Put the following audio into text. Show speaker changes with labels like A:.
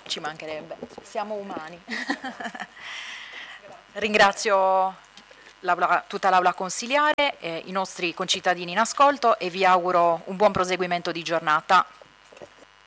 A: Ci mancherebbe, siamo umani. Ringrazio tutta l'Aula consiliare, i nostri concittadini in ascolto e vi auguro un buon proseguimento di giornata.